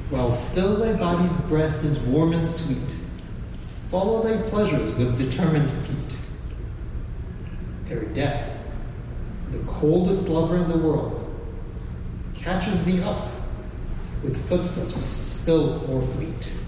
While still thy body's breath is warm and sweet, follow thy pleasures with determined feet. Ere death, the coldest lover in the world, catches thee up with footsteps still more fleet.